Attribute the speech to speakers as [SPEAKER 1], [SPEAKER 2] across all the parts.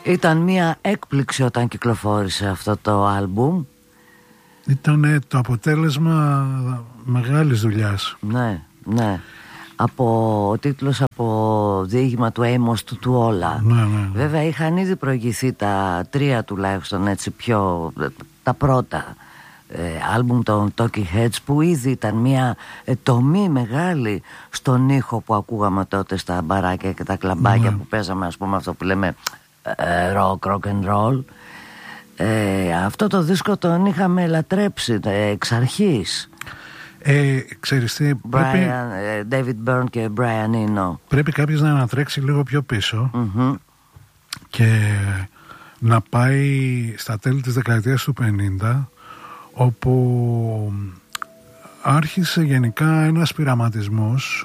[SPEAKER 1] Ήταν μια έκπληξη όταν κυκλοφόρησε αυτό το άλμπουμ.
[SPEAKER 2] Ήταν το αποτέλεσμα μεγάλης δουλειάς.
[SPEAKER 1] Ναι, ναι. Ο τίτλος από διήγημα του Amos του όλα.
[SPEAKER 2] Ναι, ναι.
[SPEAKER 1] Βέβαια είχαν ήδη προηγηθεί τα 3 τουλάχιστον έτσι πιο τα πρώτα άλμπουμ των Talking Heads, που ήδη ήταν μια τομή μεγάλη στον ήχο που ακούγαμε τότε στα μπαράκια και τα κλαμπάκια, που παίζαμε, ας πούμε, αυτό που λέμε rock and roll. Αυτό το δίσκο τον είχαμε λατρέψει εξ αρχής.
[SPEAKER 2] Ξέρεις τι,
[SPEAKER 1] David Byrne και Brian Eno.
[SPEAKER 2] Πρέπει κάποιος να ανατρέξει λίγο πιο πίσω και να πάει στα τέλη της δεκαετίας του 50, όπου άρχισε γενικά ένας πειραματισμός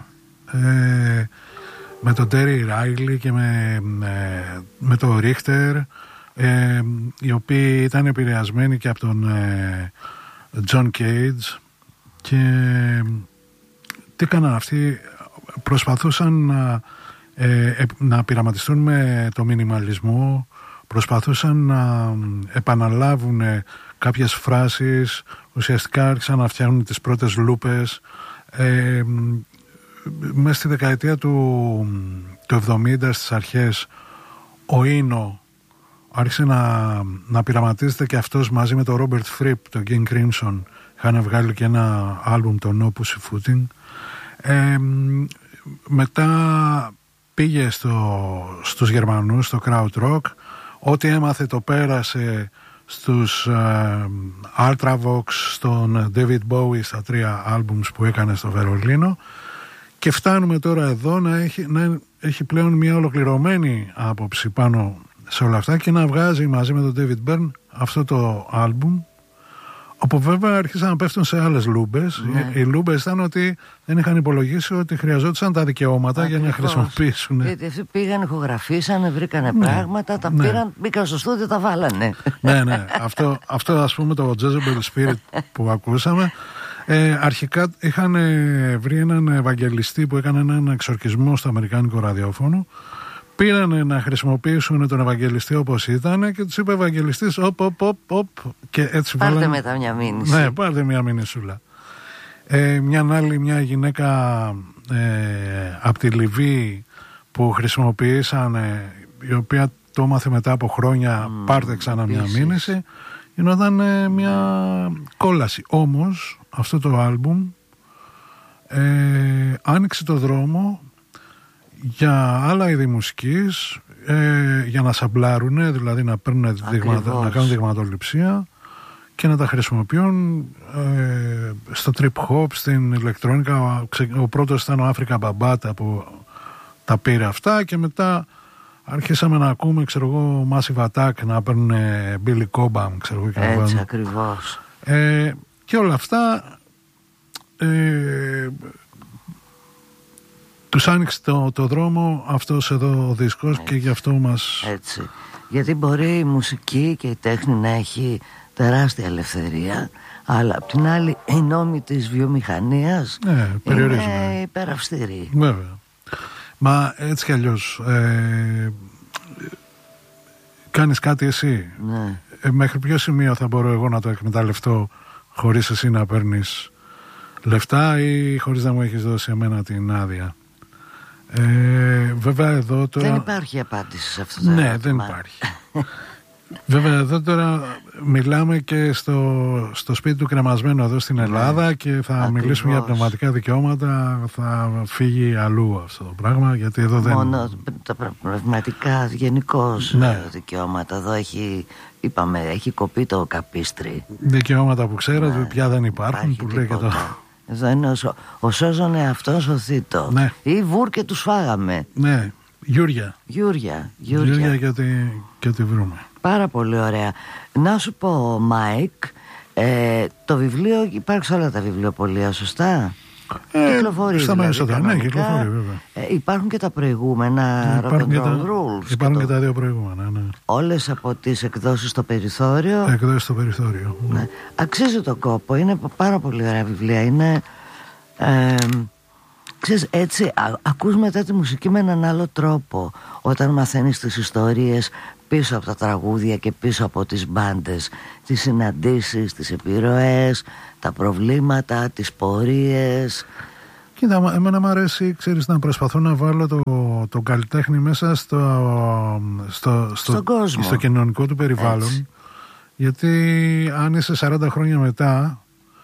[SPEAKER 2] με τον Terry Riley και με τον Richter, οι οποίοι ήταν επηρεασμένοι και από τον John Cage. Και τι έκαναν αυτοί? Προσπαθούσαν να πειραματιστούν με το μινιμαλισμό, προσπαθούσαν να επαναλάβουν κάποιες φράσεις, ουσιαστικά άρχισαν να φτιάχνουν τις πρώτες λούπες. Μέσα στη δεκαετία του 70, στις αρχές, ο Ίνο άρχισε να πειραματίζεται και αυτός μαζί με τον Ρόμπερτ Φριπ, τον King Crimson. Είχαν βγάλει και ένα άλμπουμ, το No Pussyfooting. Μετά πήγε στους Γερμανούς, στο Krautrock. Ό,τι έμαθε το πέρασε στους Ultravox, στον David Bowie, στα 3 άλμπουμς που έκανε στο Βερολίνο. Και φτάνουμε τώρα εδώ να έχει πλέον μια ολοκληρωμένη άποψη πάνω σε όλα αυτά και να βγάζει μαζί με τον David Byrne αυτό το άλμπουμ, όπου βέβαια άρχισαν να πέφτουν σε άλλες λούμπες. Οι λούμπες ήταν ότι δεν είχαν υπολογίσει ότι χρειαζόντουσαν τα δικαιώματα για να χρησιμοποιήσουν.
[SPEAKER 1] Γιατί αυτοί πήγαν, ηχογραφήσανε, βρήκανε πράγματα, τα πήραν, μπήκαν στο στούντιο, τα βάλανε.
[SPEAKER 2] Ναι. Αυτό ας πούμε το Jezebel Spirit που ακούσαμε. Αρχικά είχαν βρει έναν Ευαγγελιστή που έκανε έναν εξορκισμό στο αμερικάνικο ραδιόφωνο. Πήραν να χρησιμοποιήσουν τον Ευαγγελιστή όπως ήταν και τους είπε ο Ευαγγελιστής οπ, και έτσι
[SPEAKER 1] πάρτε
[SPEAKER 2] βάλαν...
[SPEAKER 1] μετά μια μήνυση.
[SPEAKER 2] Ναι, πάρτε μια μήνυσούλα. Μια γυναίκα από τη Λιβύη που χρησιμοποίησαν, η οποία το έμαθε μετά από χρόνια, πάρτε ξανά μια μήνυση, γινόταν μια κόλαση. Όμως αυτό το άλμπουμ άνοιξε το δρόμο για άλλα είδη μουσικής, για να σαμπλάρουν, δηλαδή να παίρνουν να κάνουν δειγματοληψία και να τα χρησιμοποιούν στο trip hop, στην ηλεκτρόνικα. Ο πρώτος ήταν ο Afrika Bambaataa που τα πήρε αυτά, και μετά αρχίσαμε να ακούμε, ξέρω εγώ, Massive Attack να παίρνουν Billy Cobham, ξέρω εγώ, και να
[SPEAKER 1] έτσι ακριβώς.
[SPEAKER 2] Και όλα αυτά τους άνοιξε το δρόμο αυτός εδώ ο δίσκος, έτσι. Και γι' αυτό μας...
[SPEAKER 1] Έτσι. Γιατί μπορεί η μουσική και η τέχνη να έχει τεράστια ελευθερία, αλλά απ' την άλλη οι νόμοι της βιομηχανίας είναι υπεραυστηροί.
[SPEAKER 2] Βέβαια. Μα έτσι κι αλλιώς κάνεις κάτι εσύ.
[SPEAKER 1] Ναι.
[SPEAKER 2] Μέχρι ποιο σημείο θα μπορώ εγώ να το εκμεταλλευτώ χωρίς εσύ να παίρνεις λεφτά ή χωρίς να μου έχεις δώσει εμένα την άδεια? Βέβαια εδώ τώρα...
[SPEAKER 1] Δεν υπάρχει απάντηση σε αυτό το
[SPEAKER 2] ερώτημα.
[SPEAKER 1] ερώτημα.
[SPEAKER 2] Δεν υπάρχει. Βέβαια εδώ τώρα μιλάμε και στο σπίτι του κρεμασμένου εδώ στην Ελλάδα, και θα
[SPEAKER 1] ακριβώς
[SPEAKER 2] μιλήσουμε για πνευματικά δικαιώματα. Θα φύγει αλλού αυτό το πράγμα, γιατί εδώ δεν...
[SPEAKER 1] Μόνο τα πνευματικά γενικώς δικαιώματα. Εδώ έχει κοπεί το καπίστρι.
[SPEAKER 2] Δικαιώματα που ξέρετε πια δεν υπάρχουν, που λέει και το...
[SPEAKER 1] Εδώ είναι ο σώζον εαυτός ο θήτο.
[SPEAKER 2] Ναι.
[SPEAKER 1] Ή βούρ και τους φάγαμε.
[SPEAKER 2] Ναι, Γιούρια και τη βρούμε.
[SPEAKER 1] Πάρα πολύ ωραία. Να σου πω, Μάικ, το βιβλίο υπάρχει σε όλα τα βιβλιοπωλεία, σωστά? Κυκλοφορεί
[SPEAKER 2] στα
[SPEAKER 1] δηλαδή,
[SPEAKER 2] ναι, κυκλοφορεί βέβαια.
[SPEAKER 1] Υπάρχουν και τα προηγούμενα Rock'n'Roll Rules.
[SPEAKER 2] Υπάρχουν και τα δύο προηγούμενα, ναι.
[SPEAKER 1] Όλες από τις εκδόσεις στο περιθώριο.
[SPEAKER 2] Εκδόσεις στο περιθώριο,
[SPEAKER 1] ναι. Αξίζει τον κόπο, είναι πάρα πολύ ωραία βιβλία. Είναι ξέρεις, έτσι ακούς μετά τη μουσική με έναν άλλο τρόπο όταν μαθαίνεις τις ιστορίες πίσω από τα τραγούδια και πίσω από τις μπάντες, τις συναντήσεις, τις επιρροές, τα προβλήματα, τις πορείες.
[SPEAKER 2] Κοίτα, εμένα μου αρέσει, ξέρεις, να προσπαθώ να βάλω το καλλιτέχνη μέσα στον κόσμο, στο κοινωνικό του περιβάλλον. Έτσι. Γιατί αν είσαι 40 χρόνια μετά,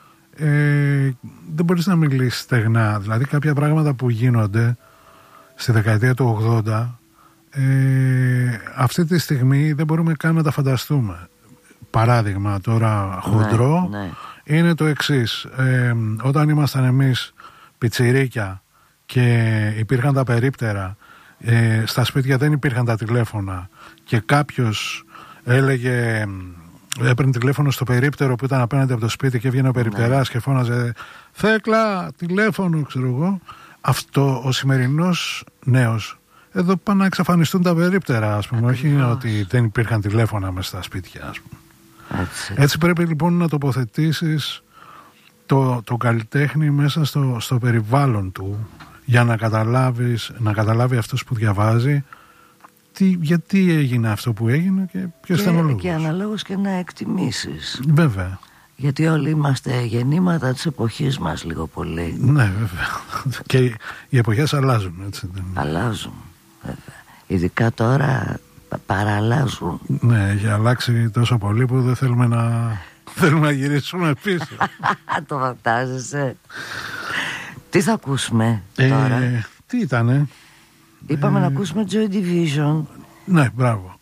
[SPEAKER 2] δεν μπορείς να μιλήσεις στεγνά. Δηλαδή κάποια πράγματα που γίνονται στη δεκαετία του 80, αυτή τη στιγμή δεν μπορούμε καν να τα φανταστούμε. Παράδειγμα τώρα χοντρό, ναι. Είναι το εξής. Όταν ήμασταν εμείς πιτσιρίκια και υπήρχαν τα περίπτερα, στα σπίτια δεν υπήρχαν τα τηλέφωνα και κάποιος έπαιρνε τηλέφωνο στο περίπτερο που ήταν απέναντι από το σπίτι και έβγαινε ο περιπτεράς και φώναζε «Θέκλα, τηλέφωνο», ξέρω εγώ. Αυτό ο σημερινός νέος, εδώ πάνε να εξαφανιστούν τα περίπτερα, ας πούμε. Όχι ότι δεν υπήρχαν τηλέφωνα μέσα στα σπίτια, ας πούμε. Έτσι πρέπει λοιπόν να τοποθετήσεις το καλλιτέχνη μέσα στο περιβάλλον του για να καταλάβει αυτός που διαβάζει γιατί έγινε αυτό που έγινε και ποιος ήταν ο λόγος.
[SPEAKER 1] Και αναλόγως και να εκτιμήσεις.
[SPEAKER 2] Βέβαια.
[SPEAKER 1] Γιατί όλοι είμαστε γεννήματα της εποχής μας λίγο πολύ.
[SPEAKER 2] Ναι, βέβαια. Και οι εποχές αλλάζουν, έτσι.
[SPEAKER 1] Αλλάζουν, βέβαια. Ειδικά τώρα παραλλάζουν.
[SPEAKER 2] Ναι, έχει αλλάξει τόσο πολύ που δεν θέλουμε να γυρίσουμε πίσω.
[SPEAKER 1] Το φαντάζεσαι. Τι θα ακούσουμε τώρα?
[SPEAKER 2] Τι ήτανε?
[SPEAKER 1] Είπαμε να ακούσουμε Joy Division.
[SPEAKER 2] Ναι, μπράβο.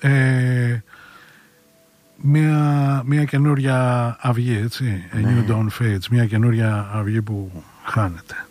[SPEAKER 2] Μια καινούρια αυγή, έτσι. A New Dawn Fades. Μια καινούρια αυγή που χάνεται.